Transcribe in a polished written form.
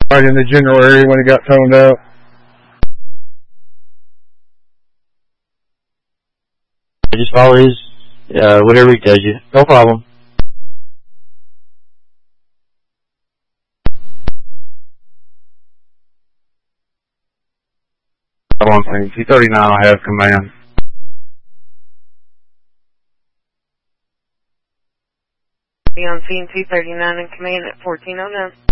Right in the general area when it got toned out. Just follow his, whatever he tells you. No problem. One thing, T-39 will have command. Be on scene T-39 in command at 1409.